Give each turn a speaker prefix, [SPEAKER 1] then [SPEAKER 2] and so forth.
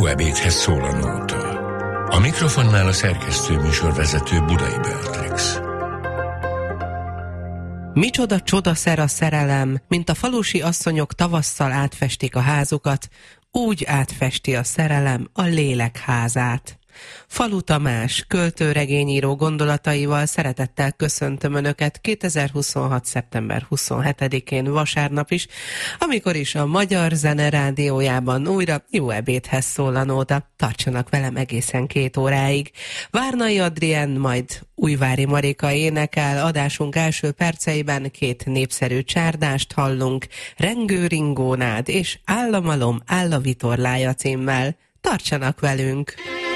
[SPEAKER 1] ebédhez szól a nóta. A mikrofonnál a szerkesztő műsorvezető Budai Beatrix.
[SPEAKER 2] Micsoda csodaszer a szerelem, mint a falusi asszonyok tavasszal átfestik a házukat, úgy átfesti a szerelem a lélek házát. Falu Tamás költőregényíró gondolataival szeretettel köszöntöm Önöket 2026. szeptember 27-én vasárnap is, amikor is a Magyar Zene Rádiójában újra jó ebédhez szól a nóta. Tartsanak velem egészen 2 óráig. Várnai Adrien, majd Újvári Marika énekel, adásunk első perceiben 2 népszerű csárdást hallunk, Rengő Ringónád és Államalom Álla Vitorlája címmel. Tartsanak velünk!